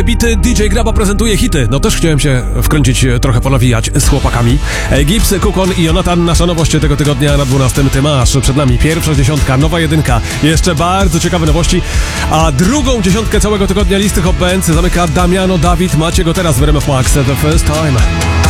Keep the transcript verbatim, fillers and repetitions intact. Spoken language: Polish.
Bity D J Graba prezentuje hity. No też chciałem się wkręcić, trochę ponawijać z chłopakami. Gibbs, Kukon i Jonathan, nasza nowość tego tygodnia na dwunastym Tymasz. Przed nami pierwsza dziesiątka, nowa jedynka. Jeszcze bardzo ciekawe nowości. A drugą dziesiątkę całego tygodnia listy Hot Bands zamyka Damiano David. Macie go teraz w R M F Max. The First Time.